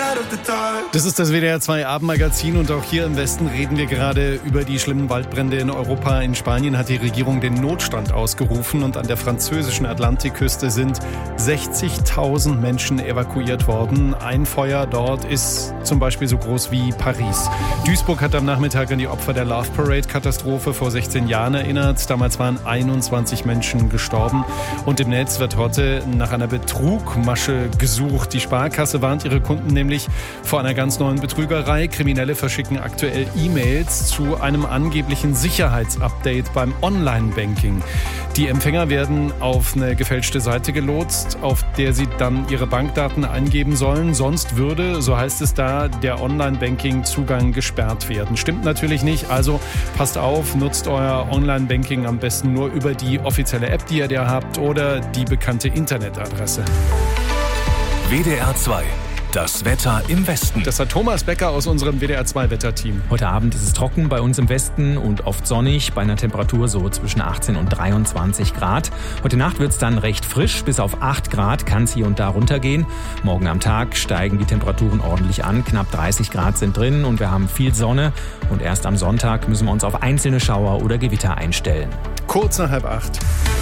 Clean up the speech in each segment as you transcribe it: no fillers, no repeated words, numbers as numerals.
Das ist das WDR 2 Abendmagazin und auch hier im Westen reden wir gerade über die schlimmen Waldbrände in Europa. In Spanien hat die Regierung den Notstand ausgerufen und an der französischen Atlantikküste sind 60.000 Menschen evakuiert worden. Ein Feuer dort ist zum Beispiel so groß wie Paris. Duisburg hat am Nachmittag an die Opfer der Love Parade-Katastrophe vor 16 Jahren erinnert. Damals waren 21 Menschen gestorben und im Netz wird heute nach einer Betrugmasche gesucht. Die Sparkasse warnt ihre Kunden nämlich vor einer ganz neuen Betrügerei. Kriminelle verschicken aktuell E-Mails zu einem angeblichen Sicherheitsupdate beim Online-Banking. Die Empfänger werden auf eine gefälschte Seite gelotst, auf der sie dann ihre Bankdaten eingeben sollen. Sonst würde, so heißt es da, der Online-Banking-Zugang gesperrt werden. Stimmt natürlich nicht, also passt auf, nutzt euer Online-Banking am besten nur über die offizielle App, die ihr da habt, oder die bekannte Internetadresse. WDR 2. Das Wetter im Westen. Das hat Thomas Becker aus unserem WDR 2 Wetterteam. Heute Abend ist es trocken bei uns im Westen und oft sonnig bei einer Temperatur so zwischen 18 und 23 Grad. Heute Nacht wird es dann recht frisch, bis auf 8 Grad kann es hier und da runtergehen. Morgen am Tag steigen die Temperaturen ordentlich an, knapp 30 Grad sind drin und wir haben viel Sonne. Und erst am Sonntag müssen wir uns auf einzelne Schauer oder Gewitter einstellen. Kurz nach 7:30.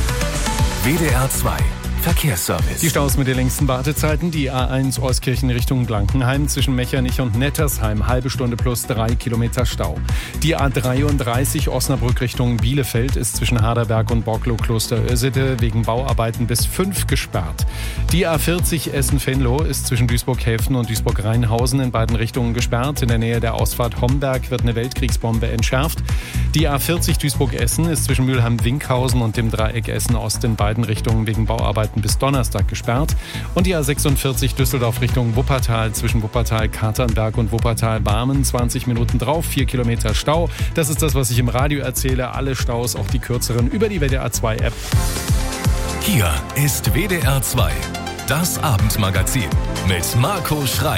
WDR 2. Verkehrsservice. Die Staus mit den längsten Wartezeiten. Die A1 Euskirchen Richtung Blankenheim zwischen Mechernich und Nettersheim. Halbe Stunde plus 3 Kilometer Stau. Die A33 Osnabrück Richtung Bielefeld ist zwischen Harderberg und Borklow-Kloster-Ösede wegen Bauarbeiten bis 5 gesperrt. Die A40 Essen-Venlo ist zwischen Duisburg-Häfen und Duisburg-Rheinhausen in beiden Richtungen gesperrt. In der Nähe der Ausfahrt Homberg wird eine Weltkriegsbombe entschärft. Die A40 Duisburg-Essen ist zwischen Mülheim-Winkhausen und dem Dreieck Essen-Ost in beiden Richtungen wegen Bauarbeiten bis Donnerstag gesperrt. Und die A46 Düsseldorf Richtung Wuppertal zwischen Wuppertal-Katernberg und Wuppertal-Barmen. 20 Minuten drauf, 4 Kilometer Stau. Das ist das, was ich im Radio erzähle. Alle Staus, auch die kürzeren, über die WDR 2 App. Hier ist WDR 2. Das Abendmagazin mit Marco Schreil.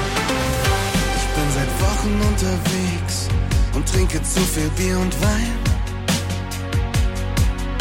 Ich bin seit Wochen unterwegs und trinke zu viel Bier und Wein.